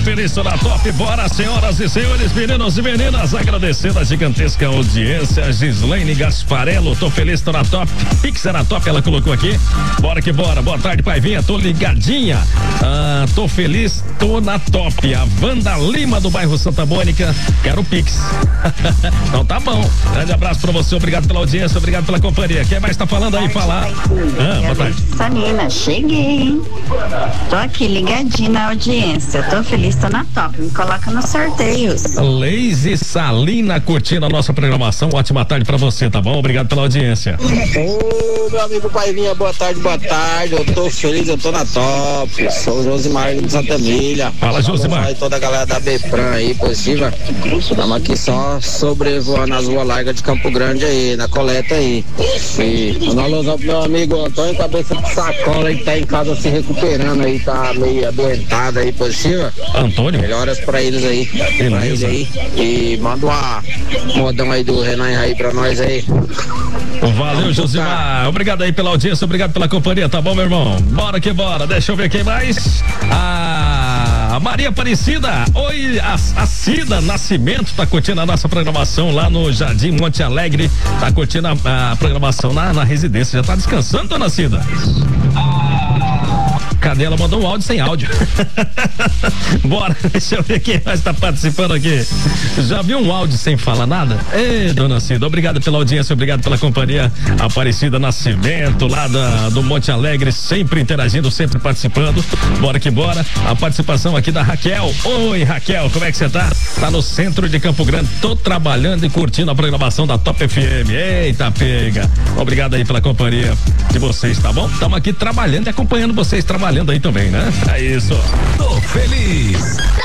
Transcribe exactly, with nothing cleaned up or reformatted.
feliz, tô na top. Bora, senhoras e senhores, meninos e meninas, agradecendo a gigantesca audiência. Gislaine Gasparello, tô feliz, tô na top. Pix é na top, ela colocou aqui. Bora que bora. Boa tarde, Paivinha, tô ligadinha. Ah, tô feliz, tô na top. A Wanda Lima do bairro Santa Mônica, quero Pix. Então tá bom. Grande abraço pra você, obrigado pela audiência, obrigado pela companhia. Quem mais tá falando aí? Falar. Ah, boa tarde. Sanina, cheguei, hein? Tô aqui ligadinho na audiência. Tô feliz, tô na top. Me coloca nos sorteios. Leise Salina curtindo a nossa programação. Ótima tarde pra você, tá bom? Obrigado pela audiência. Ô, meu amigo Paivinha, boa tarde, boa tarde. Eu tô feliz, eu tô na top. Sou o Josimar de Santa Emília. Fala, Josimar. Fala toda a galera da Bepran aí, positiva. Estamos aqui só sobrevoando as ruas largas de Campo Grande aí, na coleta aí. E um alusão pro meu amigo Antônio, cabeça de sacola aí, que tá em casa se recuperando aí, tá meio adoentado aí, positiva. Antônio? Melhoras pra eles aí. Pra ele aí. E manda uma modão aí do Renan aí pra nós aí. Valeu, Josimar. Obrigado aí pela audiência, obrigado pela companhia, tá bom, meu irmão? Bora que bora. Deixa eu ver quem mais. A Maria Aparecida. Oi, a, a Cida Nascimento tá curtindo a nossa programação lá no Jardim Monte Alegre. Tá curtindo a, a programação na, na residência. Já tá descansando, dona Cida? Cadê? Ela mandou um áudio sem áudio. Bora, deixa eu ver quem mais tá participando aqui. Já viu um áudio sem falar nada? Ei, dona Cida, obrigado pela audiência, obrigado pela companhia. Aparecida Nascimento, lá da, do Monte Alegre, sempre interagindo, sempre participando. Bora que bora. A participação aqui da Raquel. Oi, Raquel, como é que você tá? Tá no centro de Campo Grande, tô trabalhando e curtindo a programação da Top F M. Eita, pega. Obrigado aí pela companhia de vocês, tá bom? Estamos aqui trabalhando e acompanhando vocês trabalhando aí também, né? É isso.